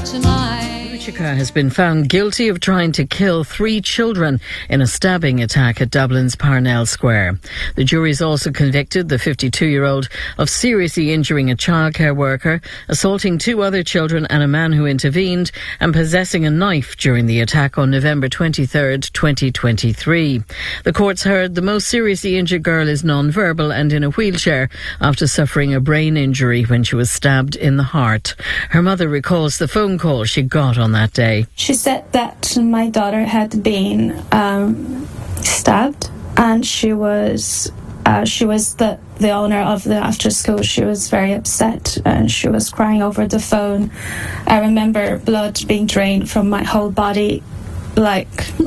Ruchika has been found guilty of trying to kill 3 children in a stabbing attack at Dublin's Parnell Square. The jury's also convicted the 52-year-old of seriously injuring a childcare worker, assaulting 2 other children and a man who intervened, and possessing a knife during the attack on November 23rd, 2023. The courts heard the most seriously injured girl is non-verbal and in a wheelchair after suffering a brain injury when she was stabbed in the heart. Her mother recalls the phone call she got on that day. She said that my daughter had been stabbed, and she was the owner of the after school. She was very upset and she was crying over the phone. I remember blood being drained from my whole body, like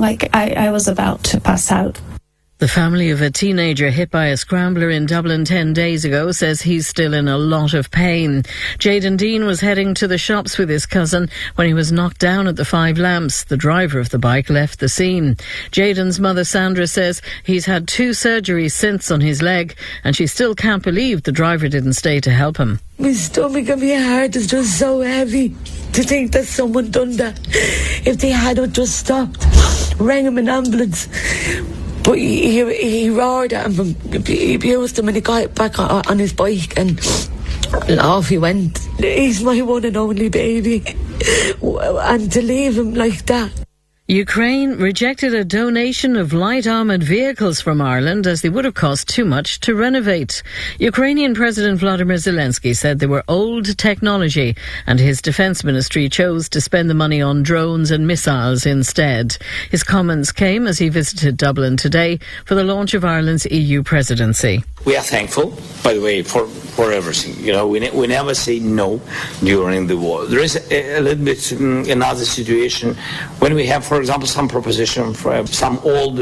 I was about to pass out. The family of a teenager hit by a scrambler in Dublin 10 days ago says he's still in a lot of pain. Jayden Dean was heading to the shops with his cousin when he was knocked down at the Five Lamps. The driver of the bike left the scene. Jayden's mother Sandra says he's had 2 surgeries since on his leg, and she still can't believe the driver didn't stay to help him. My stomach and my heart is just so heavy to think that someone done that. If they hadn't just stopped, rang him an ambulance. But he roared at him, he abused him, and he got back on his bike and off he went. He's my one and only baby, and to leave him like that. Ukraine rejected a donation of light armoured vehicles from Ireland as they would have cost too much to renovate. Ukrainian President Volodymyr Zelensky said they were old technology, and his defence ministry chose to spend the money on drones and missiles instead. His comments came as he visited Dublin today for the launch of Ireland's EU presidency. We are thankful, by the way, for everything. You know, we never say no during the war. There is a little bit another situation when we have, for example, some proposition for some old,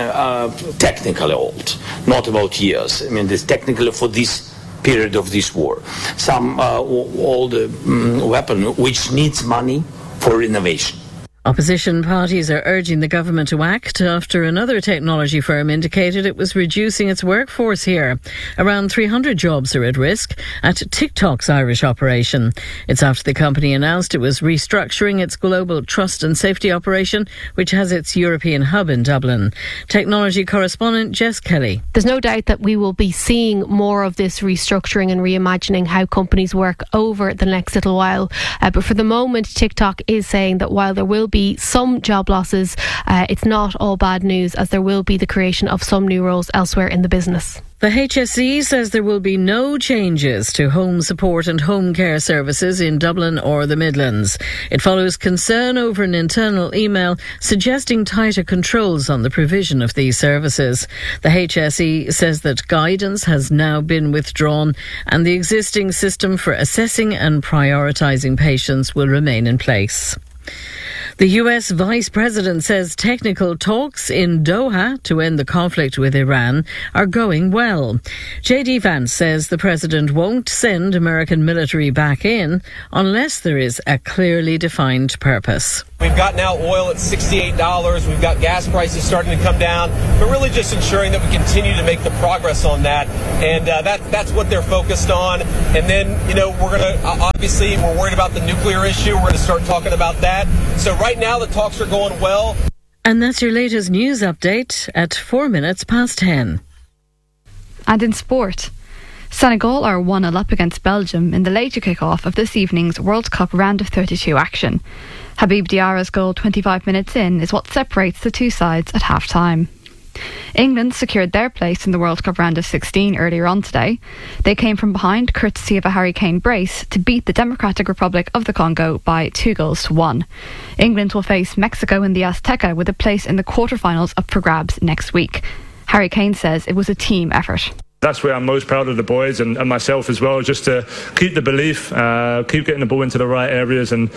technically old, not about years. I mean, this technically for this period of this war. Some old weapon which needs money for renovation. Opposition parties are urging the government to act after another technology firm indicated it was reducing its workforce here. Around 300 jobs are at risk at TikTok's Irish operation. It's after the company announced it was restructuring its global trust and safety operation, which has its European hub in Dublin. Technology correspondent Jess Kelly. There's no doubt that we will be seeing more of this restructuring and reimagining how companies work over the next little while. But for the moment, TikTok is saying that while there will be some job losses, it's not all bad news, as there will be the creation of some new roles elsewhere in the business. The HSE says there will be no changes to home support and home care services in Dublin or the Midlands. It follows concern over an internal email suggesting tighter controls on the provision of these services. The HSE says that guidance has now been withdrawn and the existing system for assessing and prioritising patients will remain in place. The US Vice President says technical talks in Doha to end the conflict with Iran are going well. J.D. Vance says the President won't send American military back in unless there is a clearly defined purpose. We've got now oil at $68. We've got gas prices starting to come down, but really just ensuring that we continue to make the progress on that. And that's what they're focused on. And then, we're going to, obviously, we're worried about the nuclear issue. We're going to start talking about that. So right now, the talks are going well. And that's your latest news update at 10:04. And in sport, Senegal are 1-0 up against Belgium in the later kick-off of this evening's World Cup round of 32 action. Habib Diarra's goal 25 minutes in is what separates the two sides at half-time. England secured their place in the World Cup round of 16 earlier on today. They came from behind courtesy of a Harry Kane brace to beat the Democratic Republic of the Congo by 2-1. England will face Mexico in the Azteca with a place in the quarterfinals up for grabs next week. Harry Kane says it was a team effort. That's where I'm most proud of the boys and myself as well, just to keep the belief, keep getting the ball into the right areas, and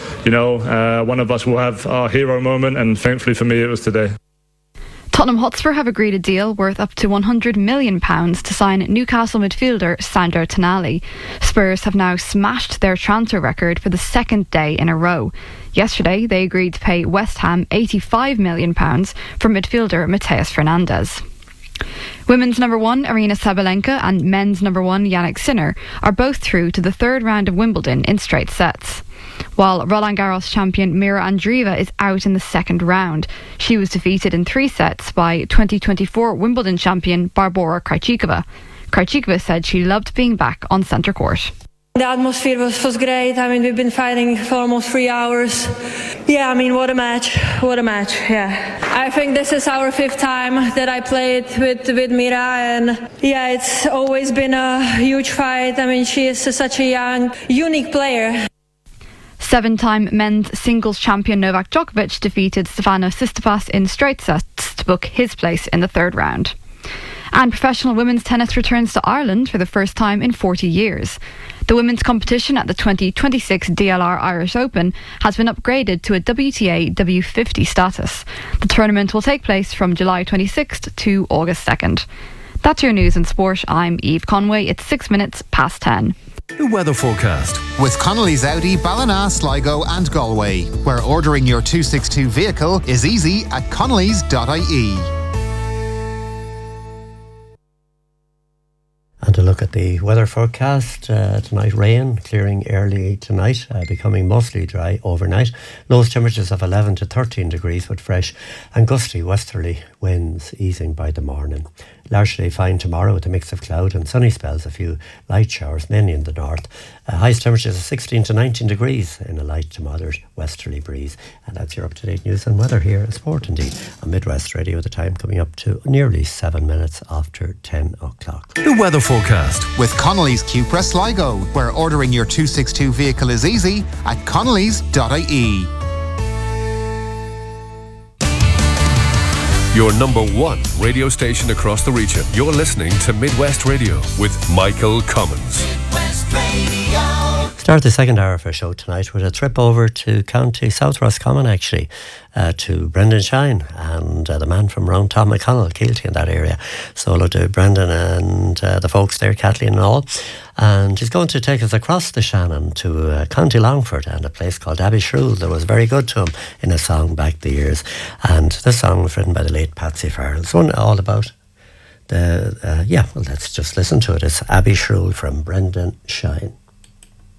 one of us will have our hero moment, and thankfully for me it was today. Tottenham Hotspur have agreed a deal worth up to £100 million to sign Newcastle midfielder Sandro Tonali. Spurs have now smashed their transfer record for the second day in a row. Yesterday, they agreed to pay West Ham £85 million for midfielder Mateus Fernandes. Women's number 1 Aryna Sabalenka and men's number 1 Jannik Sinner are both through to the third round of Wimbledon in straight sets. While Roland Garros champion Mira Andreeva is out in the second round. She was defeated in 3 sets by 2024 Wimbledon champion Barbora Krejcikova. Krejcikova said she loved being back on centre court. The atmosphere was great. I mean, we've been fighting for almost 3 hours. Yeah, I mean, what a match, yeah. I think this is our 5th time that I played with Mira, and yeah, it's always been a huge fight. I mean, she is such a young, unique player. 7-time men's singles champion Novak Djokovic defeated Stefanos Tsitsipas in straight sets to book his place in the 3rd round. And professional women's tennis returns to Ireland for the first time in 40 years. The women's competition at the 2026 DLR Irish Open has been upgraded to a WTA W50 status. The tournament will take place from July 26th to August 2nd. That's your news and sport. I'm Eve Conway. It's 6 minutes past 10. The weather forecast with Connolly's Audi, Ballina, Sligo and Galway, where ordering your 262 vehicle is easy at connellys.ie. And to look at the weather forecast, tonight rain, clearing early tonight, becoming mostly dry overnight. Lowest temperatures of 11 to 13 degrees with fresh and gusty westerly winds easing by the morning. Largely fine tomorrow with a mix of cloud and sunny spells, a few light showers, mainly in the north. Highest temperatures of 16 to 19 degrees in a light to moderate westerly breeze. And that's your up-to-date news and weather here at Sport Indeed on Midwest Radio. The time coming up to nearly 7 minutes after 10 o'clock. The weather forecast with Connolly's Cupra Sligo, where ordering your 262 vehicle is easy at connellys.ie. Your number 1 radio station across the region. You're listening to Midwest Radio with Michael Commons. Midwest Radio. Start the second hour of our show tonight with a trip over to County South Roscommon, actually, to Brendan Shine and the man from round Tom McConnell, Keelty in that area. So hello to Brendan and the folks there, Kathleen and all. And he's going to take us across the Shannon to County Longford and a place called Abbeyshrew that was very good to him in a song back the years. And this song was written by the late Patsy Farrell. It's one all about let's just listen to it. It's Abbeyshrew from Brendan Shine.